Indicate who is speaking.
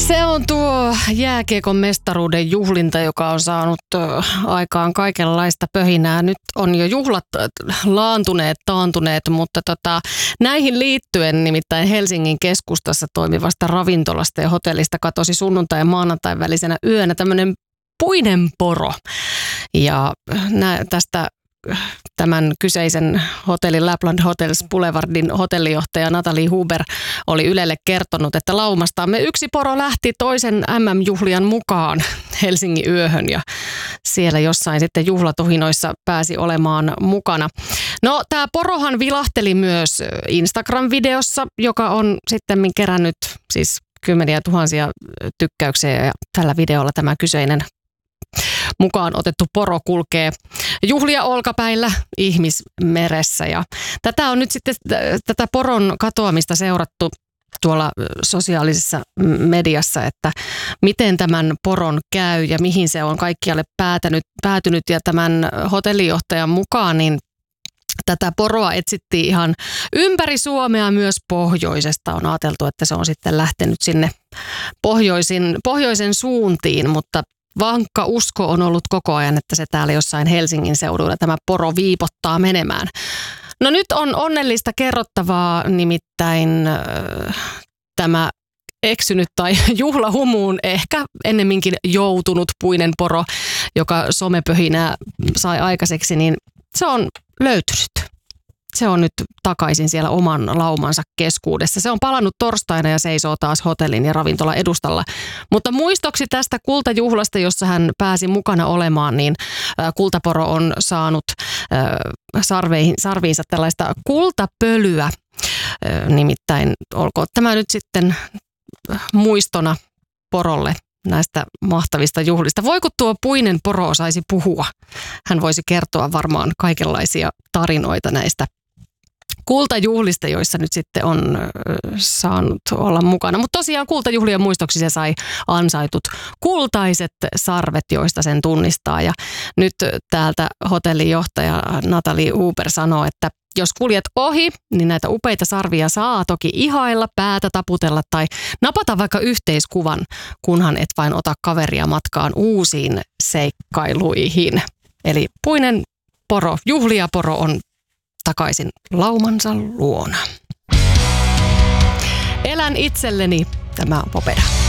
Speaker 1: Se on tuo jääkiekon mestaruuden juhlinta, joka on saanut aikaan kaikenlaista pöhinää. Nyt on jo juhlat taantuneet, mutta näihin liittyen nimittäin Helsingin keskustassa toimivasta ravintolasta ja hotellista katosi sunnuntai ja maanantain välisenä yönä tämmöinen puinen poro. Ja tästä tämän kyseisen hotellin Lapland Hotels Boulevardin hotellijohtaja Natalie Huber oli Ylelle kertonut, että laumastamme yksi poro lähti toisen MM-juhlijan mukaan Helsingin yöhön ja siellä jossain sitten juhlatuhinoissa pääsi olemaan mukana. No, tämä porohan vilahteli myös Instagram-videossa, joka on sittemmin kerännyt siis kymmeniä tuhansia tykkäyksiä ja tällä videolla tämä kyseinen mukaan otettu poro kulkee juhlia olkapäillä ihmismeressä. Ja tätä on nyt sitten tätä poron katoamista seurattu tuolla sosiaalisessa mediassa, että miten tämän poron käy ja mihin se on kaikkialle päätynyt. Ja tämän hotellijohtajan mukaan niin tätä poroa etsittiin ihan ympäri Suomea, myös pohjoisesta. On ajateltu, että se on sitten lähtenyt sinne pohjoisen suuntiin, mutta vankka usko on ollut koko ajan, että se täällä jossain Helsingin seuduilla tämä poro viipottaa menemään. No nyt on onnellista kerrottavaa, nimittäin tämä eksynyt tai juhlahumuun ehkä ennemminkin joutunut puinen poro, joka somepöhinää sai aikaiseksi, niin se on löytynyt. Se on nyt takaisin siellä oman laumansa keskuudessa. Se on palannut torstaina ja seisoo taas hotellin ja ravintolan edustalla. Mutta muistoksi tästä kultajuhlasta, jossa hän pääsi mukana olemaan, niin kultaporo on saanut sarviinsa tällaista kultapölyä. Nimittäin olkoon tämä nyt sitten muistona porolle näistä mahtavista juhlista. Voi kun tuo puinen poro osaisi puhua. Hän voisi kertoa varmaan kaikenlaisia tarinoita näistä kultajuhlista, joissa nyt sitten on saanut olla mukana. Mutta tosiaan kultajuhlien muistoksi se sai ansaitut kultaiset sarvet, joista sen tunnistaa. Ja nyt täältä hotellijohtaja Natalie Huber sanoo, että jos kuljet ohi, niin näitä upeita sarvia saa toki ihailla, päätä taputella tai napata vaikka yhteiskuvan, kunhan et vain ota kaveria matkaan uusiin seikkailuihin. Eli puinen poro, juhliaporo on takaisin laumansa luona. Elän itselleni, tämä on Popeda.